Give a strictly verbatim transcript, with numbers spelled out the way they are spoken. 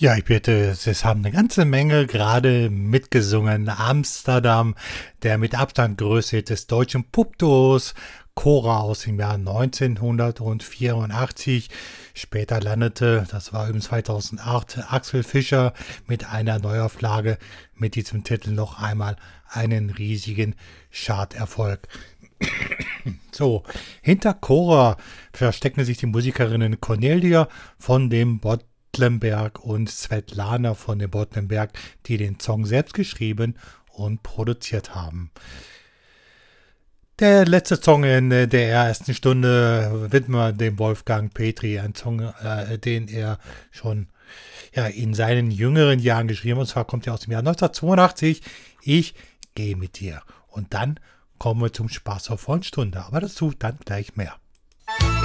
Ja, ich bitte, es haben eine ganze Menge gerade mitgesungen. Amsterdam, der mit Abstand größte Hit des deutschen Popduos Cora aus dem Jahr neunzehnhundertvierundachtzig. Später landete, das war eben zweitausendacht, Axel Fischer mit einer Neuauflage mit diesem Titel noch einmal einen riesigen Charterfolg. So, hinter Cora verstecken sich die Musikerinnen Cornelia von dem Bottlenberg und Svetlana von dem Bottlenberg, die den Song selbst geschrieben und produziert haben. Der letzte Song in der ersten Stunde widmen wir dem Wolfgang Petri, ein Song, äh, den er schon ja, in seinen jüngeren Jahren geschrieben hat. Und zwar kommt er aus dem Jahr neunzehnhundertzweiundachtzig. Ich gehe mit dir. Und dann kommen wir zum Spaß auf Freundstunde. Aber dazu dann gleich mehr.